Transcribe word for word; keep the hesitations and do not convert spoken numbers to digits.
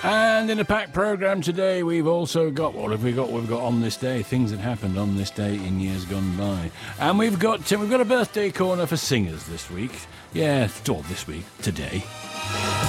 And in a packed programme today, we've also got, what have we got? We've got On This Day, things that happened on this day in years gone by. And we've got we've got a birthday corner for singers this week. Yeah, or this week, today.